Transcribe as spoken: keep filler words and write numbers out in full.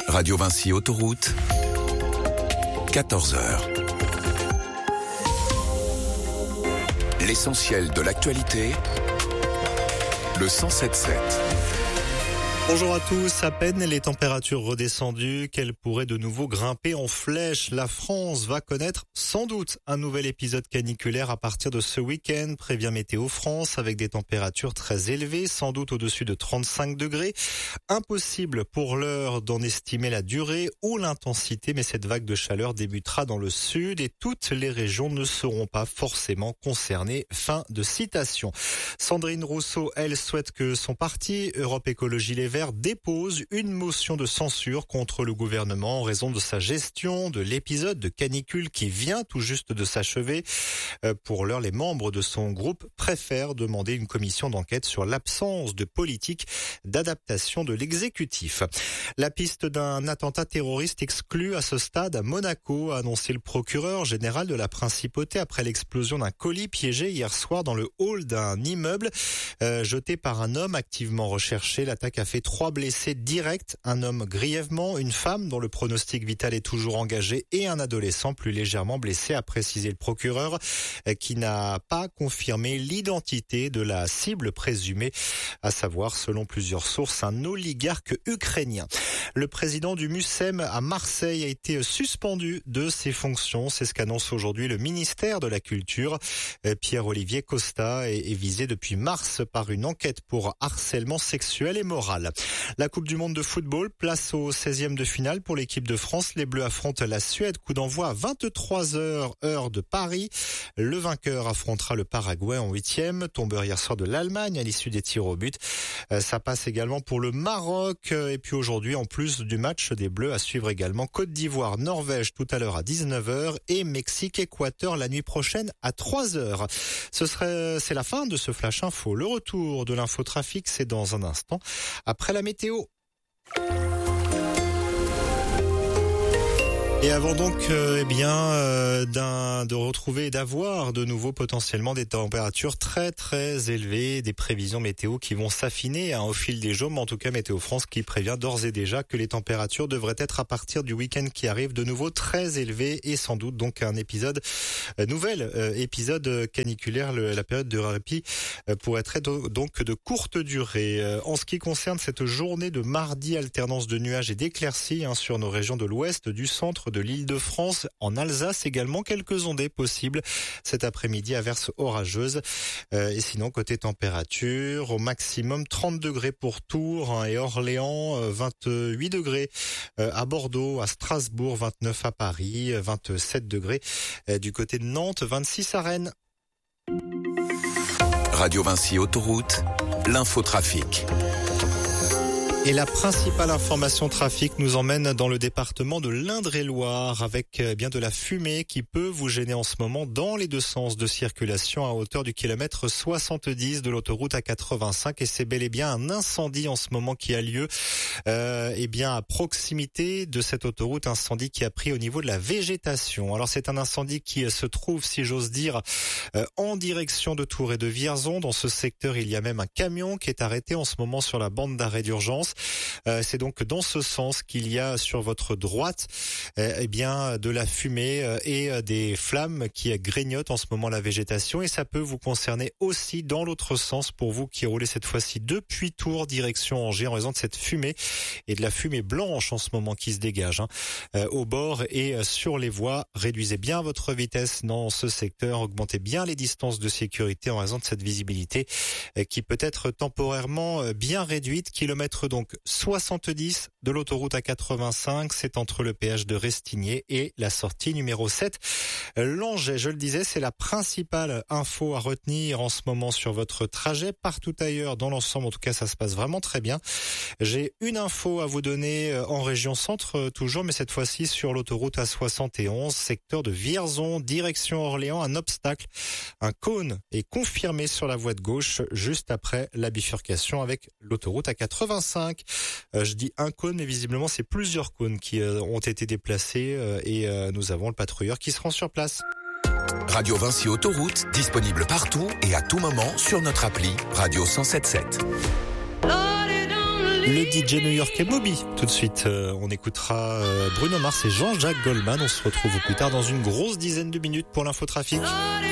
Radio Vinci Autoroute, quatorze heures. L'essentiel de l'actualité, le cent sept sept. Bonjour à tous. À peine les températures redescendues qu'elles pourraient de nouveau grimper en flèche. La France va connaître sans doute un nouvel épisode caniculaire à partir de ce week-end, prévient Météo France, avec des températures très élevées, sans doute au-dessus de trente-cinq degrés. Impossible pour l'heure d'en estimer la durée ou l'intensité, mais cette vague de chaleur débutera dans le sud et toutes les régions ne seront pas forcément concernées. Fin de citation. Sandrine Rousseau, elle, souhaite que son parti Europe Écologie Les Verts dépose une motion de censure contre le gouvernement en raison de sa gestion de l'épisode de canicule qui vient tout juste de s'achever. Pour l'heure, les membres de son groupe préfèrent demander une commission d'enquête sur l'absence de politique d'adaptation de l'exécutif. La piste d'un attentat terroriste exclue à ce stade à Monaco, a annoncé le procureur général de la Principauté après l'explosion d'un colis piégé hier soir dans le hall d'un immeuble euh, jeté par un homme activement recherché. L'attaque a fait trois blessés directs, un homme grièvement, une femme dont le pronostic vital est toujours engagé et un adolescent plus légèrement blessé, a précisé le procureur, qui n'a pas confirmé l'identité de la cible présumée, à savoir, selon plusieurs sources, un oligarque ukrainien. Le président du MUCEM à Marseille a été suspendu de ses fonctions. C'est ce qu'annonce aujourd'hui le ministère de la Culture. Pierre-Olivier Costa est visé depuis mars par une enquête pour harcèlement sexuel et moral. La Coupe du Monde de football, place au seizième de finale pour l'équipe de France. Les Bleus affrontent la Suède, coup d'envoi à vingt-trois heures, heure de Paris. Le vainqueur affrontera le Paraguay en huitième, tombeur hier soir de l'Allemagne à l'issue des tirs au but. Ça passe également pour le Maroc. Et puis aujourd'hui, en plus du match des Bleus, à suivre également Côte d'Ivoire, Norvège tout à l'heure à dix-neuf heures et Mexique, Équateur la nuit prochaine à trois heures. Ce serait, c'est la fin de ce Flash Info. Le retour de l'infotrafic, c'est dans un instant, après la météo. Et avant donc, euh, eh bien, euh, d'un, de retrouver et d'avoir de nouveau potentiellement des températures très très élevées, des prévisions météo qui vont s'affiner hein, au fil des jours, mais en tout cas Météo France qui prévient d'ores et déjà que les températures devraient être à partir du week-end qui arrive de nouveau très élevées et sans doute donc un épisode, euh, nouvel euh, épisode caniculaire. Le, la période de répit euh, pourrait être donc de courte durée. Euh, en ce qui concerne cette journée de mardi, alternance de nuages et d'éclaircies hein, sur nos régions de l'ouest, du centre, de l'Île-de-France, en Alsace également, quelques ondées possibles cet après-midi, averses orageuses. Euh, et sinon, côté température, au maximum trente degrés pour Tours hein, et Orléans, euh, vingt-huit degrés euh, à Bordeaux, à Strasbourg, vingt-neuf à Paris, vingt-sept degrés euh, du côté de Nantes, vingt-six à Rennes. Radio Vinci Autoroute, l'infotrafic. Et la principale information trafic nous emmène dans le département de l'Indre-et-Loire avec bien de la fumée qui peut vous gêner en ce moment dans les deux sens de circulation à hauteur du kilomètre soixante-dix de l'autoroute A quatre-vingt-cinq et c'est bel et bien un incendie en ce moment qui a lieu euh, et bien à proximité de cette autoroute, incendie qui a pris au niveau de la végétation. Alors c'est un incendie qui se trouve, si j'ose dire, euh, en direction de Tours et de Vierzon. Dans ce secteur, il y a même un camion qui est arrêté en ce moment sur la bande d'arrêt d'urgence. Euh, c'est donc dans ce sens qu'il y a sur votre droite euh, eh bien de la fumée euh, et euh, des flammes qui grignotent en ce moment la végétation et ça peut vous concerner aussi dans l'autre sens pour vous qui roulez cette fois-ci depuis Tours direction Angers en raison de cette fumée et de la fumée blanche en ce moment qui se dégage hein, euh, au bord et euh, sur les voies. Réduisez bien votre vitesse dans ce secteur, augmentez bien les distances de sécurité en raison de cette visibilité euh, qui peut être temporairement euh, bien réduite. Kilomètre donc soixante-dix de l'autoroute A quatre-vingt-cinq, c'est entre le péage de Restigné et la sortie numéro sept. Langeais, je le disais, c'est la principale info à retenir en ce moment sur votre trajet. Partout ailleurs, dans l'ensemble, en tout cas, ça se passe vraiment très bien. J'ai une info à vous donner en région centre, toujours, mais cette fois-ci sur l'autoroute A soixante et onze, secteur de Vierzon, direction Orléans. Un obstacle, un cône est confirmé sur la voie de gauche, juste après la bifurcation avec l'autoroute A quatre-vingt-cinq. Euh, je dis un cône, mais visiblement c'est plusieurs cônes qui euh, ont été déplacés euh, et euh, nous avons le patrouilleur qui se rend sur place. Radio Vinci Autoroute, disponible partout et à tout moment sur notre appli Radio cent sept sept. Le D J new-yorkais Moby. Tout de suite, euh, on écoutera euh, Bruno Mars et Jean-Jacques Goldman. On se retrouve plus tard dans une grosse dizaine de minutes pour l'infotrafic.